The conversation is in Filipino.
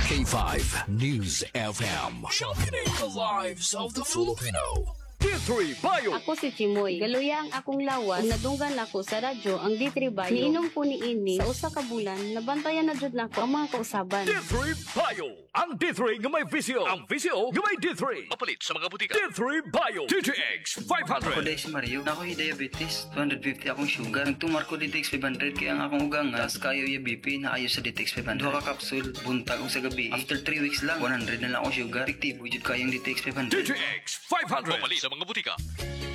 K5 News FM. Championing the lives of the Filipino. D3 Bio. Ako si Chimoy. Galuya ang akong lawas. Kung nadunggan ako sa radyo ang D3 Bio. Niinom ko ni ini sa usa ka bulan. Nabantayan na jud nako ang mga kausaban. D3 Bio. Ang D3 nga may visio. Ang visio nga may D3. Mapalit sa mga butika. D3 Bio. DTX 500. Ako dahil si Mario. Ako yung diabetes. 250 akong sugar. Nagtumar ko DTX 500 kaya ang akong ugangas kayo yung BP na ayos sa DTX 500. Duha ka kapsul. Buntag ko sa gabi. After 3 weeks lang 100 na lang akong sugar. Efektibo jud kayong DTX 500. DTX 500. Mapalit sa mga butika.